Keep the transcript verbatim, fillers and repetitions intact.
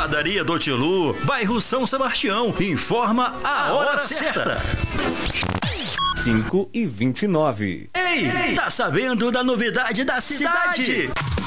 Padaria do Tilu, bairro São Sebastião, informa a hora certa. cinco e vinte e nove. Ei, tá sabendo da novidade da cidade?